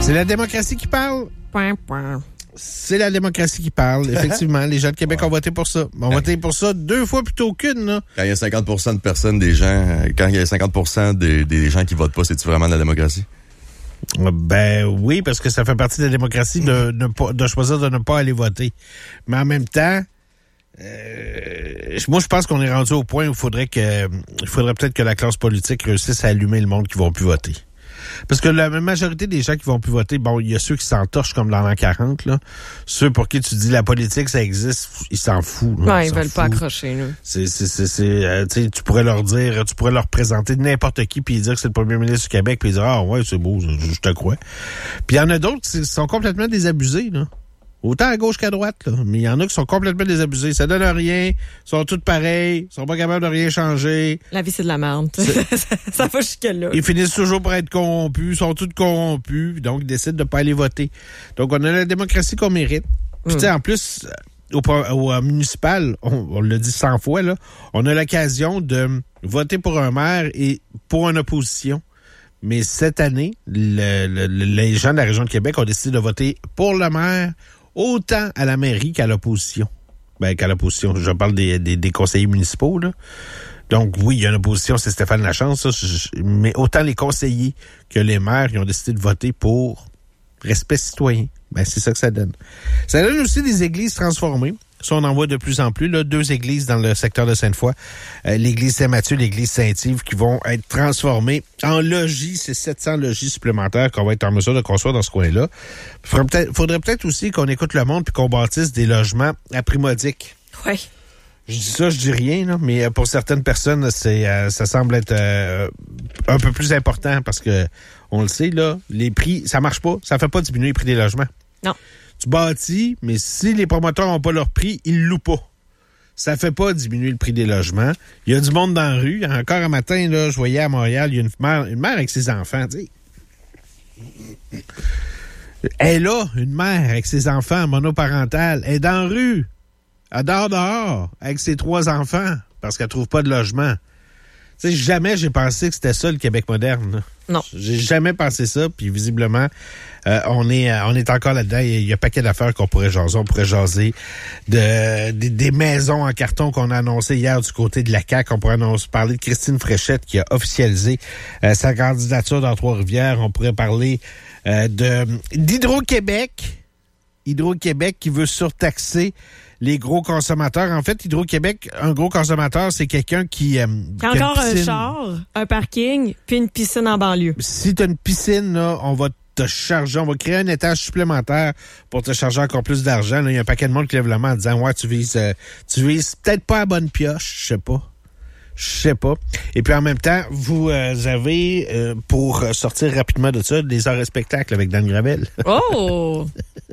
C'est la démocratie qui parle. C'est la démocratie qui parle. Effectivement, les gens de Québec ont voté pour ça. Ont voté pour ça 2 fois plutôt qu'une, là. Quand il y a 50% de personnes, des gens, quand il y a 50% des gens qui votent pas, c'est-tu vraiment de la démocratie? Ben oui, parce que ça fait partie de la démocratie de choisir de ne pas aller voter. Mais en même temps, moi je pense qu'on est rendu au point où il faudrait peut-être que la classe politique réussisse à allumer le monde qui vont plus voter. Parce que la majorité des gens qui vont plus voter, bon, il y a ceux qui s'entorchent comme dans l'an 40, là. Ceux pour qui tu dis la politique, ça existe, ils s'en foutent. Ouais, ils veulent pas accrocher, là. Tu pourrais leur dire, tu pourrais leur présenter n'importe qui puis dire que c'est le premier ministre du Québec puis dire, ah ouais, c'est beau, je te crois. Puis il y en a d'autres qui sont complètement désabusés, là. Autant à gauche qu'à droite, là. Mais il y en a qui sont complètement désabusés. Ça donne rien. Ils sont tous pareils. Ils sont pas capables de rien changer. La vie, c'est de la merde. Ça va jusque-là. Ils finissent toujours par être corrompus. Ils sont tous corrompus. Donc, ils décident de pas aller voter. Donc, on a la démocratie qu'on mérite. Puis, tu sais, en plus, au municipal, on l'a dit 100 fois, là, on a l'occasion de voter pour un maire et pour une opposition. Mais cette année, les gens de la région de Québec ont décidé de voter pour le maire autant à la mairie qu'à l'opposition. Ben, qu'à l'opposition. Je parle des conseillers municipaux, là. Donc, oui, il y a une opposition, c'est Stéphane Lachance, ça, mais autant les conseillers que les maires, ils ont décidé de voter pour respect citoyen. Ben, c'est ça que ça donne. Ça donne aussi des églises transformées. Ça, on en voit de plus en plus, là, 2 églises dans le secteur de Sainte-Foy. L'église Saint-Mathieu, l'église Saint-Yves, qui vont être transformées en logis. C'est 700 logis supplémentaires qu'on va être en mesure de construire dans ce coin-là. Faudrait peut-être aussi qu'on écoute le monde puis qu'on bâtisse des logements à prix modique. Oui. Je dis ça, je dis rien, là, mais pour certaines personnes, ça semble être un peu plus important parce que, on le sait, là, les prix, ça marche pas. Ça fait pas diminuer les prix des logements. Non. Tu bâtis, mais si les promoteurs n'ont pas leur prix, ils louent pas. Ça fait pas diminuer le prix des logements. Il y a du monde dans la rue. Encore un matin, là, je voyais à Montréal, il y a une mère avec ses enfants. Tu sais. Elle est là, une mère avec ses enfants monoparentales. Elle est dans la rue. Elle dort dehors avec ses 3 enfants parce qu'elle trouve pas de logement. Tu sais, jamais j'ai pensé que c'était ça le Québec moderne. Là. Non. J'ai jamais pensé ça, puis visiblement, on est encore là-dedans. Il y a un paquet d'affaires qu'on pourrait jaser. On pourrait jaser des maisons en carton qu'on a annoncées hier du côté de la CAQ. On pourrait parler de Christine Fréchette qui a officialisé sa candidature dans Trois-Rivières. On pourrait parler d'Hydro-Québec. Hydro-Québec qui veut surtaxer les gros consommateurs. En fait, Hydro-Québec, un gros consommateur, c'est quelqu'un qui... encore un char, un parking, puis une piscine en banlieue. Si tu as une piscine, là, on va te charger, on va créer un étage supplémentaire pour te charger encore plus d'argent. Là, il y a un paquet de monde qui lève la main en disant « Ouais, tu vises peut-être pas à bonne pioche, je sais pas. » Et puis en même temps, vous avez, pour sortir rapidement de ça, des heures de spectacle avec Dan Gravel. Oh!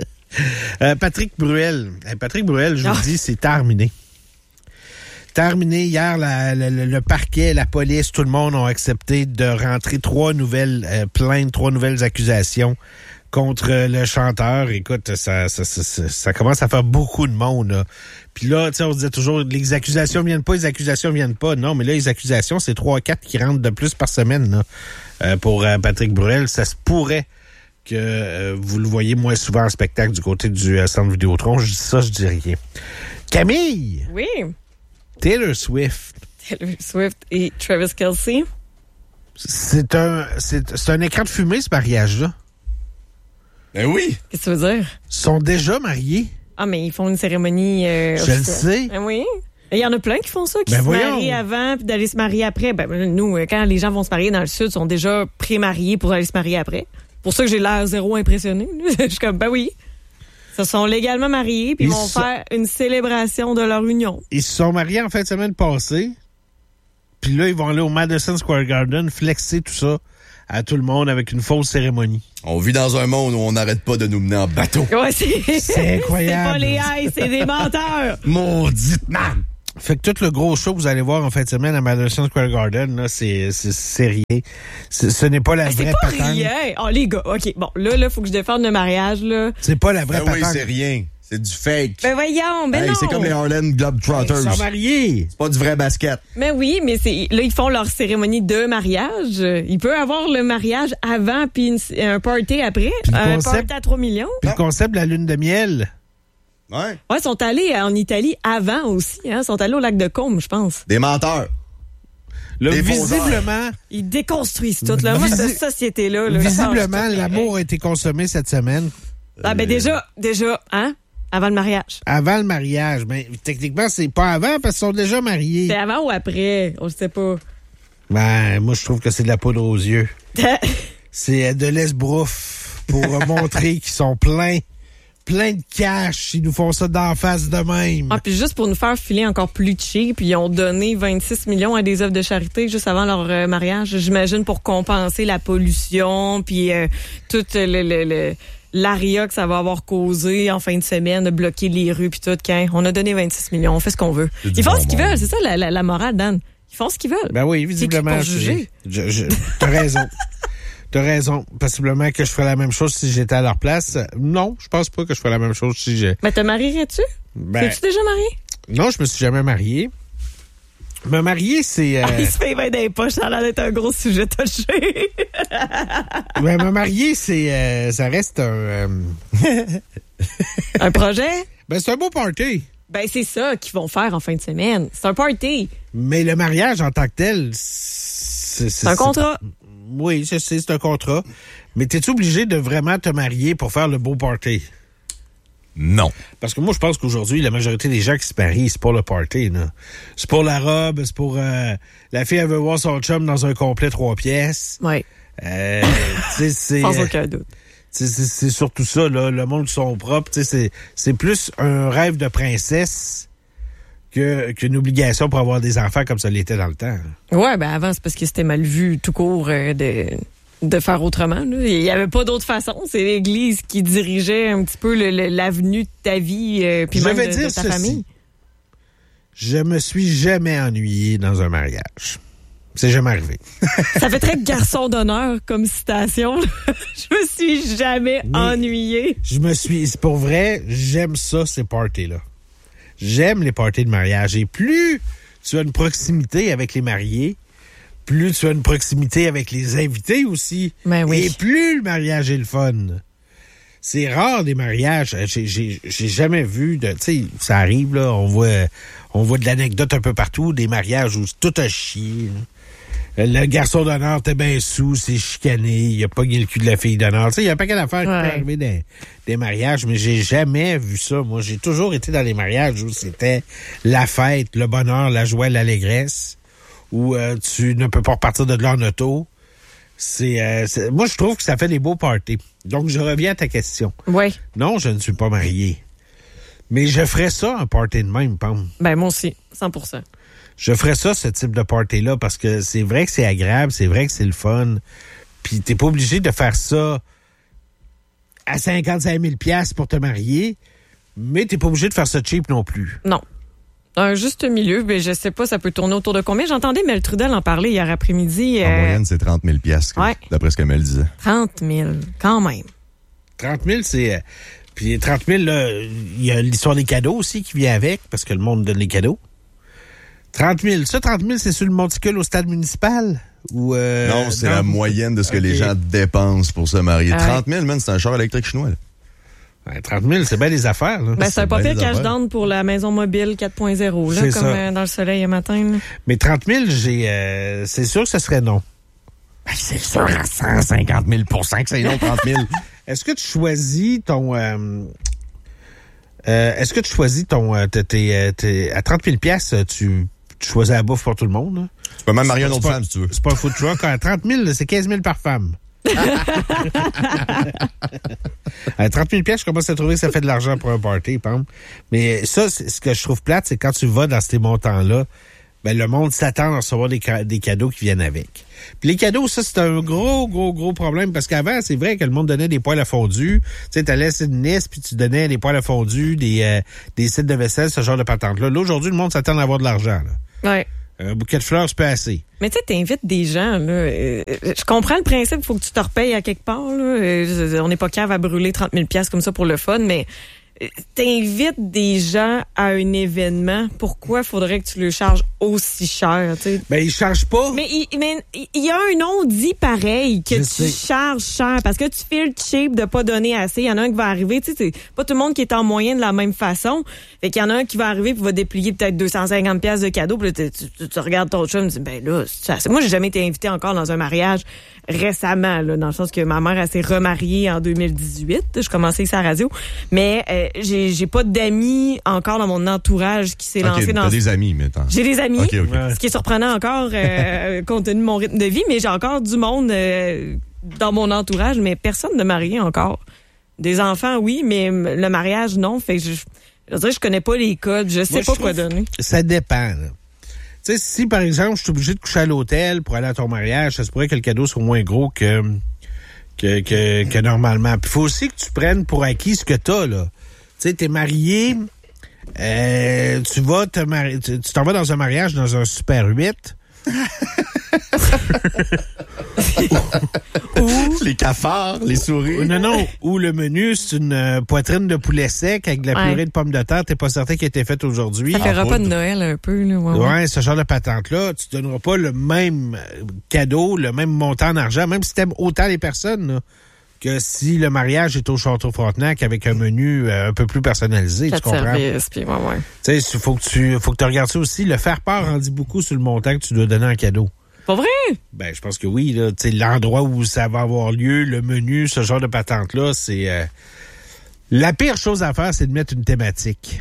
Patrick Bruel, je vous dis, c'est terminé. Terminé. Hier, le parquet, la police, tout le monde ont accepté de rentrer 3 nouvelles plaintes, 3 nouvelles accusations contre le chanteur. Écoute, ça commence à faire beaucoup de monde, là. Puis là, tu sais, on se disait toujours, les accusations viennent pas. Non, mais là, les accusations, c'est 3-4 qui rentrent de plus par semaine, là, pour Patrick Bruel. Ça se pourrait que vous le voyez moins souvent en spectacle du côté du Centre Vidéotron. Je dis ça, je dis rien. Camille! Oui? Taylor Swift et Travis Kelce? C'est un écran de fumée, ce mariage-là. Ben oui! Qu'est-ce que tu veux dire? Ils sont déjà mariés. Ah, mais ils font une cérémonie... je le sais. Ben oui. Il y en a plein qui font ça, qui se marient avant puis d'aller se marier après. Ben, nous, quand les gens vont se marier dans le Sud, ils sont déjà pré-mariés pour aller se marier après. Pour ça que j'ai l'air zéro impressionné. Je suis comme, ben oui. Ils se sont légalement mariés, puis ils vont faire une célébration de leur union. Ils se sont mariés en fin de semaine passée, puis là, ils vont aller au Madison Square Garden, flexer tout ça à tout le monde avec une fausse cérémonie. On vit dans un monde où on n'arrête pas de nous mener en bateau. Ouais, c'est incroyable. C'est pas les haïs, c'est des menteurs. Maudite man! Fait que tout le gros show que vous allez voir en fin de semaine à Madison Square Garden, là, c'est rien. Ce n'est pas la vraie patente. C'est pas rien. Oh, les gars, OK. Bon, là, faut que je défende le mariage, là. C'est pas la vraie patente. Oui, c'est rien. C'est du fake. Ben voyons, ben non. C'est comme les Harlem Globetrotters. Ils sont mariés. C'est pas du vrai basket. Mais oui, mais là, ils font leur cérémonie de mariage. Il peut avoir le mariage avant puis un party après. Un party à 3 millions. Puis le concept de la lune de miel. Ouais. Ouais, ils sont allés en Italie avant aussi. Ils sont allés au lac de Côme, je pense. Des menteurs. Là, visiblement... Ils déconstruisent tout. Là. Moi, cette société-là... Visiblement, l'amour a été consommé cette semaine. Ah ben déjà, hein? Avant le mariage. Avant le mariage. Mais techniquement, c'est pas avant parce qu'ils sont déjà mariés. C'est avant ou après? On le sait pas. Ben, moi, je trouve que c'est de la poudre aux yeux. C'est de l'esbrouf pour montrer qu'ils sont plein de cash. Ils nous font ça d'en face de même. Ah, puis juste pour nous faire filer encore plus cheap, ils ont donné 26 millions à des œuvres de charité juste avant leur mariage, j'imagine, pour compenser la pollution, puis tout l'aria que ça va avoir causé en fin de semaine, de bloquer les rues, puis tout. On a donné 26 millions, on fait ce qu'on veut. Ils font ce qu'ils veulent, c'est ça la morale, Dan. Ils font ce qu'ils veulent. Ben oui, visiblement. T'as raison. T'as raison. Possiblement que je ferais la même chose si j'étais à leur place. Non, je pense pas que je ferais la même chose si j'ai... Mais te marierais-tu? T'es-tu déjà marié? Non, je me suis jamais marié. Me marier, c'est... Il se fait bien des poches, ça a l'air d'être un gros sujet touché. Ben, me marier, c'est... ça reste un... Un projet? Ben, c'est un beau party. Ben, c'est ça qu'ils vont faire en fin de semaine. C'est un party. Mais le mariage en tant que tel, c'est un contrat. Oui, c'est un contrat. Mais t'es-tu obligé de vraiment te marier pour faire le beau party? Non. Parce que moi, je pense qu'aujourd'hui, la majorité des gens qui se marient, c'est pour le party, là. C'est pour la robe, c'est pour... la fille, elle veut voir son chum dans un complet 3 pièces. Oui. Sans aucun doute. C'est surtout ça, là. Le monde sont propres. C'est plus un rêve de princesse qu'une obligation pour avoir des enfants comme ça l'était dans le temps. Ouais, ben avant, c'est parce que c'était mal vu tout court de faire autrement. Là. Il n'y avait pas d'autre façon. C'est l'Église qui dirigeait un petit peu l'avenue de ta vie puis même de ta famille. Je me suis jamais ennuyé dans un mariage. C'est jamais arrivé. Ça fait très garçon d'honneur comme citation. Je me suis jamais ennuyé. C'est pour vrai, j'aime ça, ces parties-là. J'aime les parties de mariage. Et plus tu as une proximité avec les mariés, plus tu as une proximité avec les invités aussi. Ben oui. Et plus le mariage est le fun. C'est rare des mariages. J'ai jamais vu de... Tu sais, ça arrive, là, on voit de l'anecdote un peu partout, des mariages où tout a chié. Le garçon d'honneur était bien sous, c'est chicané, il a pogné le cul de la fille d'honneur. Tu sais, il y a un paquet d'affaires qui peuvent arriver des mariages, mais j'ai jamais vu ça. Moi, j'ai toujours été dans les mariages où c'était la fête, le bonheur, la joie, l'allégresse, où tu ne peux pas repartir de là en auto. Moi, je trouve que ça fait des beaux parties. Donc, je reviens à ta question. Oui. Non, je ne suis pas marié. Mais je ferais ça, un party de même, Pam. Ben, moi aussi, 100%. Je ferais ça, ce type de party-là, parce que c'est vrai que c'est agréable, c'est vrai que c'est le fun. Puis t'es pas obligé de faire ça à 55 000 $ pour te marier, mais t'es pas obligé de faire ça cheap non plus. Non. Un juste milieu, mais je sais pas, ça peut tourner autour de combien. J'entendais Mel Trudel en parler hier après-midi. En moyenne, c'est 30 000 $, d'après ce que Mel disait. 30 000, quand même. 30 000, c'est... Puis 30 000, là, il y a l'histoire des cadeaux aussi qui vient avec, parce que le monde donne les cadeaux. 30 000. Ça, 30 000, c'est sur le monticule au stade municipal? Ou non, c'est la moyenne de ce que les gens dépensent pour se marier. 30 000, man, c'est un char électrique chinois. Ouais, 30 000, c'est bien des affaires. Là. Ben, c'est un pas pire cash down pour la maison mobile 4.0, là, comme dans le soleil un matin. Là. Mais 30 000, c'est sûr que ce serait non. Ben, c'est sûr à 150 000 % que c'est non, 30 000. Est-ce que tu choisis ton... à 30 000 $, tu choisis la bouffe pour tout le monde? Là? Tu peux même marier une autre femme, si tu veux. C'est pas un food truck. À 30 000, c'est 15 000 par femme. À 30 000 $, je commence à trouver que ça fait de l'argent pour un party, pam. Mais ça, ce que je trouve plate, c'est quand tu vas dans ces montants-là, ben, le monde s'attend à recevoir des cadeaux qui viennent avec. Puis les cadeaux, ça, c'est un gros problème, parce qu'avant, c'est vrai que le monde donnait des poêles à fondu. Tu sais, t'allais à une Nice, puis tu donnais des poêles à fondu, des sets de vaisselle, ce genre de patente-là. Là, aujourd'hui, le monde s'attend à avoir de l'argent, là. Ouais. Un bouquet de fleurs, c'est pas assez. Mais tu sais, t'invites des gens, là. Je comprends le principe, il faut que tu te repayes à quelque part, là. On n'est pas cave à brûler 30 000 $ comme ça pour le fun, mais t'invites des gens à un événement, pourquoi faudrait que tu le charges aussi cher, tu sais? Ben, ils chargent pas. Mais il y a un nom dit pareil que charges cher parce que tu files cheap de pas donner assez. Il y en a un qui va arriver, tu sais, c'est pas tout le monde qui est en moyenne de la même façon. Fait qu'il y en a un qui va arriver et va déplier peut-être 250$ de cadeaux. Puis là, tu regardes ton chum et tu dis, ben là, moi, j'ai jamais été invitée encore dans un mariage récemment, là, dans le sens que ma mère, elle s'est remariée en 2018. Je commençais ici à la radio. Mais j'ai pas d'amis encore dans mon entourage qui s'est lancé dans... T'as des amis, maintenant. J'ai des amis. Okay. Ce qui est surprenant encore, compte tenu de mon rythme de vie, mais j'ai encore du monde dans mon entourage, mais personne ne marié encore. Des enfants, oui, mais le mariage, non. Fait que je connais pas les codes, je sais pas quoi donner. Ça dépend, là. Tu sais, si, par exemple, je suis obligé de coucher à l'hôtel pour aller à ton mariage, ça se pourrait que le cadeau soit moins gros que normalement. Puis il faut aussi que tu prennes pour acquis ce que t'as, là. Tu sais, t'es marié, tu t'en vas dans un mariage dans un Super 8. Ou les cafards, les souris. Non. Ou le menu, c'est une poitrine de poulet sec avec de la purée de pommes de terre. T'es pas certain qu'elle a été faite aujourd'hui. Ça fait repas de Noël un peu, là. Ouais, ce genre de patente-là. Tu donneras pas le même cadeau, le même montant d'argent, même si t'aimes autant les personnes, là, que si le mariage est au Château Frontenac avec un menu un peu plus personnalisé, tu comprends? Services, puis ouais. Tu sais, faut que tu regardes ça aussi. Le faire-part en dit beaucoup sur le montant que tu dois donner en cadeau. Pas vrai? Ben, je pense que oui, là. Tu sais, l'endroit où ça va avoir lieu, le menu, ce genre de patente-là, c'est... La pire chose à faire, c'est de mettre une thématique.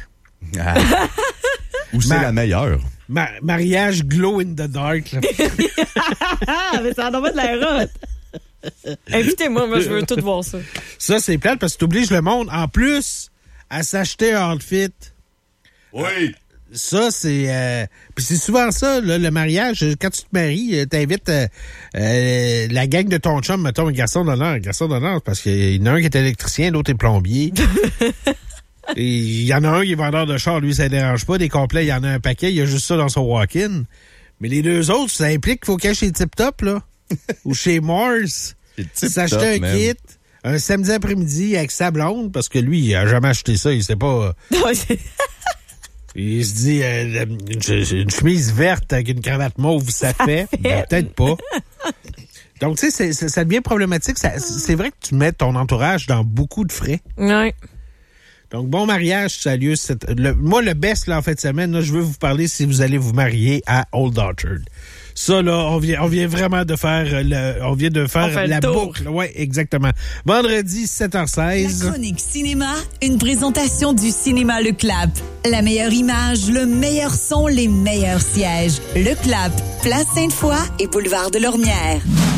Ou c'est la meilleure? Mariage glow in the dark, là. Mais ça en a pas de l'air hot. Invitez-moi, moi, je veux tout voir ça. Ça, c'est plate parce que t'obliges le monde, en plus, à s'acheter un outfit. Oui. Ça, c'est... Puis c'est souvent ça, là, le mariage. Quand tu te maries, t'invites la gang de ton chum, mettons, un garçon d'honneur, parce qu'il y en a un qui est électricien, l'autre est plombier. Et il y en a un qui est vendeur de char, lui, ça ne dérange pas. Des complets, il y en a un paquet, il y a juste ça dans son walk-in. Mais les deux autres, ça implique qu'il faut qu'il y ait chez Tip Top, là. Ou chez Mars. S'acheter un kit un samedi après-midi avec sa blonde, parce que lui, il a jamais acheté ça, il sait pas... Il se dit, une chemise verte avec une cravate mauve, ça fait. Ben, peut-être pas. Donc, tu sais, ça devient problématique. C'est vrai que tu mets ton entourage dans beaucoup de frais. Oui. Donc, bon mariage, ça a lieu. Moi, le best, là, en fin de semaine, là, je veux vous parler si vous allez vous marier à Old Orchard. Ça, là, on vient vraiment de faire la boucle. Oui, exactement. Vendredi, 7h16. La chronique cinéma, une présentation du cinéma Le Clap. La meilleure image, le meilleur son, les meilleurs sièges. Le Clap, Place Sainte-Foy et Boulevard de Lormière.